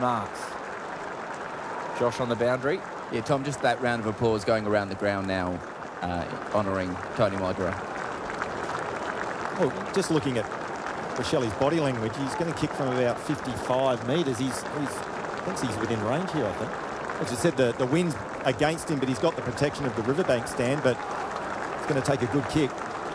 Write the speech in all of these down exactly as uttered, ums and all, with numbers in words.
marks. Josh on the boundary. Yeah, Tom, just that round of applause going around the ground now, uh, honouring Tony Modra. Well, just looking at Rachele's body language, he's going to kick from about fifty-five metres. He's, he's thinks he's within range here, I think. As I said, the, the wind's against him, but he's got the protection of the riverbank stand, but it's going to take a good kick.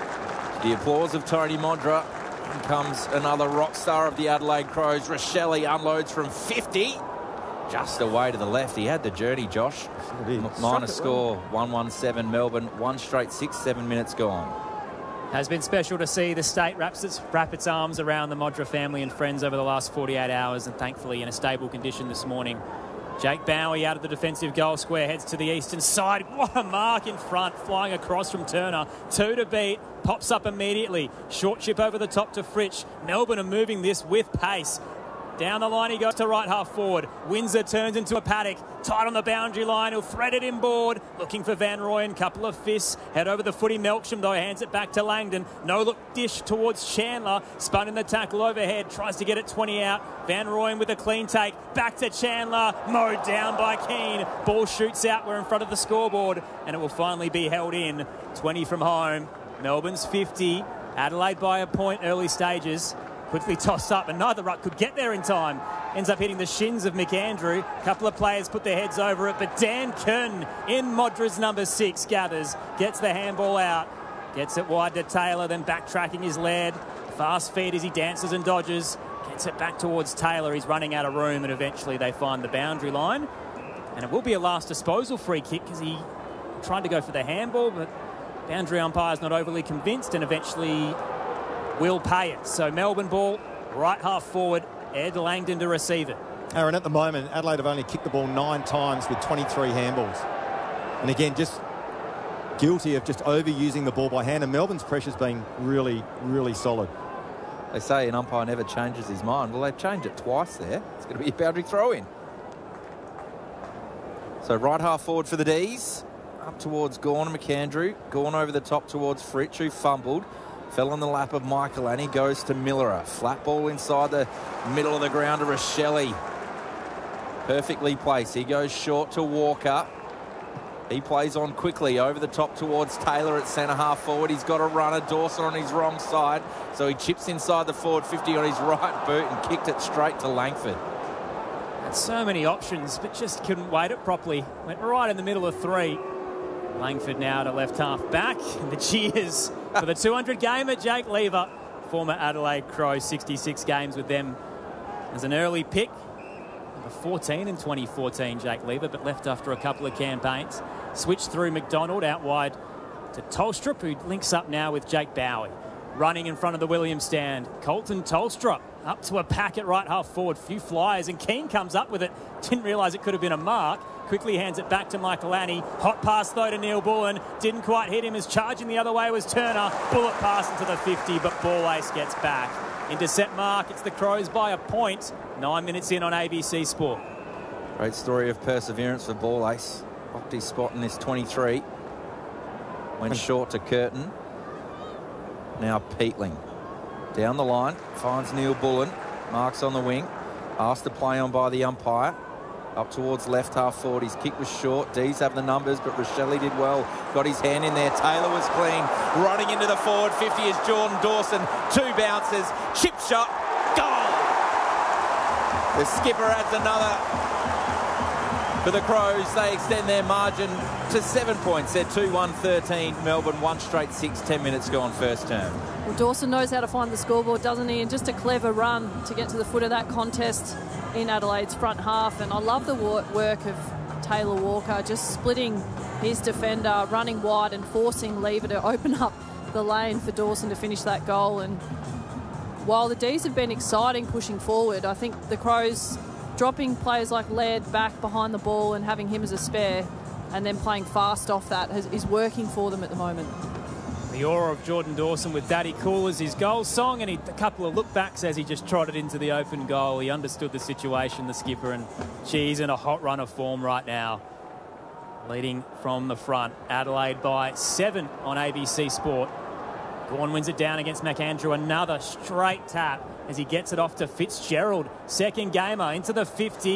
The applause of Tony Modra. In comes another rock star of the Adelaide Crows. Rachele unloads from fifty. Just away to the left. He had the journey, Josh. M- minus score, well. one one seven Melbourne. One straight six, seven minutes gone. Has been special to see the state wrap its, wrap its arms around the Modra family and friends over the last forty-eight hours, and thankfully in a stable condition this morning. Jake Bowie out of the defensive goal square, heads to the eastern side. What a mark in front, flying across from Turner. Two to beat, pops up immediately. Short chip over the top to Fritsch. Melbourne are moving this with pace. Down the line he goes to right half forward. Windsor turns into a paddock. Tight on the boundary line. He'll thread it inboard. Looking for Van Rooyen. Couple of fists. Head over the footy. Melksham, though, hands it back to Langdon. No look dish towards Chandler. Spun in the tackle overhead. Tries to get it twenty out. Van Rooyen with a clean take. Back to Chandler. Mowed down by Keane. Ball shoots out. We're in front of the scoreboard. And it will finally be held in. twenty from home. Melbourne's fifty. Adelaide by a point early stages. Quickly tossed up, and neither ruck could get there in time. Ends up hitting the shins of McAndrew. A couple of players put their heads over it, but Dan Kern in Modra's number six gathers, gets the handball out, gets it wide to Taylor, then backtracking is led. Fast feed as he dances and dodges, gets it back towards Taylor. He's running out of room, and eventually they find the boundary line. And it will be a last disposal free kick because he tried to go for the handball, but boundary umpire's not overly convinced, and eventually will pay it. So Melbourne ball, right half forward, Ed Langdon to receive it. Aaron, at the moment, Adelaide have only kicked the ball nine times with twenty-three handballs. And again, just guilty of just overusing the ball by hand. And Melbourne's pressure's been really, really solid. They say an umpire never changes his mind. Well, they've changed it twice there. It's going to be a boundary throw-in. So right half forward for the D's. Up towards Gawn and McAndrew. Gawn over the top towards Fritsch, who fumbled. Fell on the lap of Michael Annie, goes to Miller. Flat ball inside the middle of the ground to Rachele. Perfectly placed. He goes short to Walker. He plays on quickly over the top towards Taylor at centre half forward. He's got a runner, Dawson on his wrong side. So he chips inside the forward fifty on his right boot and kicked it straight to Langford. Had so many options, but just couldn't weight it properly. Went right in the middle of three. Langford now to left half back. And the cheers for the two hundred gamer, Jake Lever. Former Adelaide Crow, sixty-six games with them as an early pick. Number fourteen in twenty fourteen, Jake Lever, but left after a couple of campaigns. Switched through McDonald out wide to Tolstrup, who links up now with Jake Bowie. Running in front of the Williams stand. Colton Tolstrup up to a pack at right half forward. Few flyers, and Keane comes up with it. Didn't realise it could have been a mark. Quickly hands it back to Michael Annie. Hot pass though to Neil Bullen. Didn't quite hit him as charging the other way was Turner. Bullet pass into the fifty, but Ball Ace gets back. Intercept mark. It's the Crows by a point. Nine minutes in on A B C Sport. Great story of perseverance for Ball Ace. Popped his spot in this twenty-three. Went short to Curtin. Now Peatling. Down the line. Finds Neil Bullen. Marks on the wing. Asked to play on by the umpire. Up towards left half forward. His kick was short. D's have the numbers, but Rachele did well. Got his hand in there. Taylor was clean. Running into the forward fifty is Jordan Dawson. Two bounces. Chip shot. Goal! The skipper adds another. For the Crows, they extend their margin to seven points. They're two one thirteen. Melbourne, one straight six. Ten minutes gone first term. Well, Dawson knows how to find the scoreboard, doesn't he? And just a clever run to get to the foot of that contest in Adelaide's front half. And I love the work of Taylor Walker, just splitting his defender, running wide and forcing Lever to open up the lane for Dawson to finish that goal. And while the D's have been exciting pushing forward, I think the Crows dropping players like Laird back behind the ball and having him as a spare and then playing fast off that has, is working for them at the moment. The aura of Jordan Dawson with Daddy Cool as his goal song, and he, a couple of look-backs as he just trotted into the open goal. He understood the situation, the skipper, and geez, in a hot run of form right now. Leading from the front. Adelaide by seven on A B C Sport. Gawn wins it down against McAndrew. Another straight tap as he gets it off to Fitzgerald. Second gamer into the fifty.